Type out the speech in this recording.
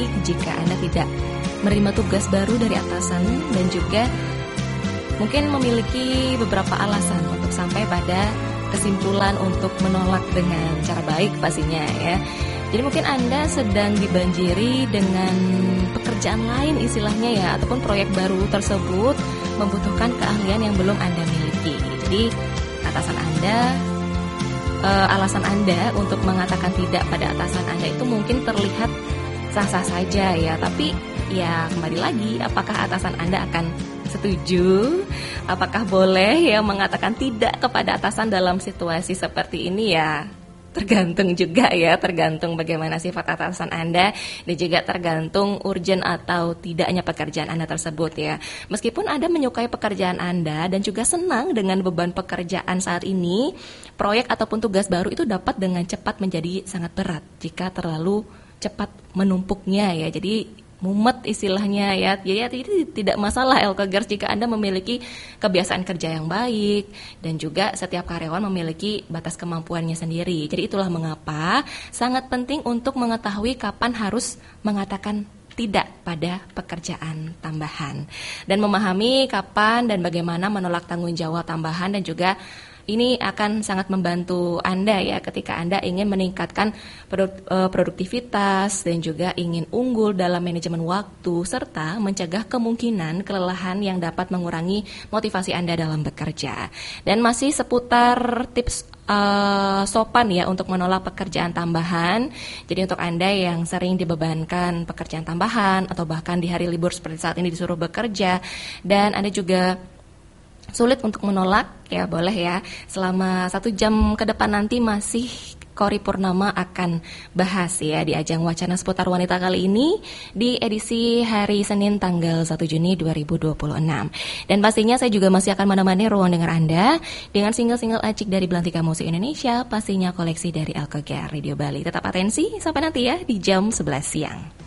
baik jika Anda tidak menerima tugas baru dari atasan dan juga mungkin memiliki beberapa alasan untuk sampai pada kesimpulan untuk menolak dengan cara baik pastinya ya. Jadi mungkin Anda sedang dibanjiri dengan pekerjaan lain istilahnya ya, ataupun proyek baru tersebut membutuhkan keahlian yang belum Anda miliki. Jadi atasan Anda, alasan Anda untuk mengatakan tidak pada atasan Anda itu mungkin terlihat sah-sah saja ya, tapi ya kembali lagi, apakah atasan Anda akan setuju? Apakah boleh ya mengatakan tidak kepada atasan dalam situasi seperti ini ya? Tergantung juga ya, tergantung bagaimana sifat atasan Anda dan juga tergantung urgent atau tidaknya pekerjaan Anda tersebut ya. Meskipun Anda menyukai pekerjaan Anda dan juga senang dengan beban pekerjaan saat ini, proyek ataupun tugas baru itu dapat dengan cepat menjadi sangat berat jika terlalu cepat menumpuknya ya. Jadi mumet istilahnya ya. Jadi tidak masalah Elkegers jika Anda memiliki kebiasaan kerja yang baik dan juga setiap karyawan memiliki batas kemampuannya sendiri. Jadi itulah mengapa sangat penting untuk mengetahui kapan harus mengatakan tidak pada pekerjaan tambahan dan memahami kapan dan bagaimana menolak tanggung jawab tambahan, dan juga ini akan sangat membantu Anda ya ketika Anda ingin meningkatkan produktivitas dan juga ingin unggul dalam manajemen waktu serta mencegah kemungkinan kelelahan yang dapat mengurangi motivasi Anda dalam bekerja. Dan masih seputar tips sopan ya untuk menolak pekerjaan tambahan. Jadi untuk Anda yang sering dibebankan pekerjaan tambahan atau bahkan di hari libur seperti saat ini disuruh bekerja dan Anda juga sulit untuk menolak, ya boleh ya. Selama 1 jam ke depan nanti masih Kori Purnama akan bahas ya di ajang wacana seputar wanita kali ini di edisi hari Senin tanggal 1 Juni 2026. Dan pastinya saya juga masih akan menemani ruang dengar Anda dengan single-single acik dari Belantika Musik Indonesia, pastinya koleksi dari Elkegers Radio Bali. Tetap atensi sampai nanti ya di jam 11 siang.